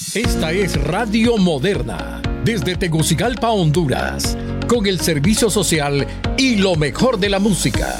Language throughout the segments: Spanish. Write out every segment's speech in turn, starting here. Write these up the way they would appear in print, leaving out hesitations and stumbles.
Esta es Radio Moderna, desde Tegucigalpa, Honduras, con el servicio social y lo mejor de la música.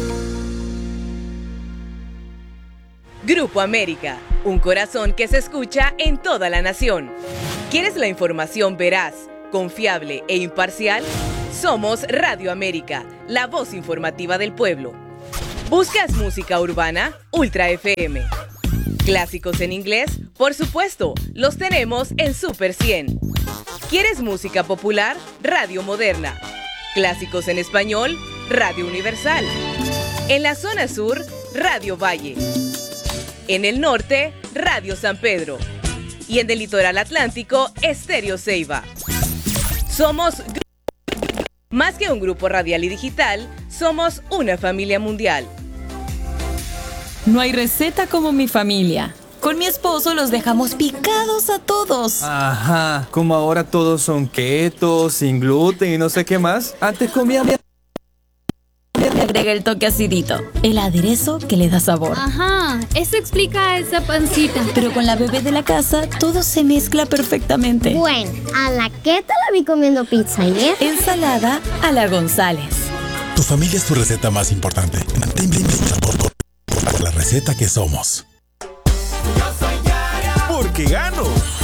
Grupo América, un corazón que se escucha en toda la nación. ¿Quieres la información veraz, confiable e imparcial? Somos Radio América, la voz informativa del pueblo. ¿Buscas música urbana? Ultra FM. ¿Clásicos en inglés? Por supuesto, los tenemos en Super 100. ¿Quieres música popular? Radio Moderna. ¿Clásicos en español? Radio Universal. En la zona sur, Radio Valle. En el norte, Radio San Pedro. Y en el litoral atlántico, Estéreo Ceiba. Somos más que un grupo radial y digital, somos una familia mundial. No hay receta como mi familia. Con mi esposo los dejamos picados a todos. Ajá, como ahora todos son keto, sin gluten y no sé qué más. Antes comía... Le agrega el toque acidito, el aderezo que le da sabor. Ajá, eso explica esa pancita. Pero con la bebé de la casa, todo se mezcla perfectamente. Bueno, a la keto la vi comiendo pizza ayer. Ensalada a la González. Tu familia es tu receta más importante. Por la receta que somos. Yo soy Yara. Porque gano.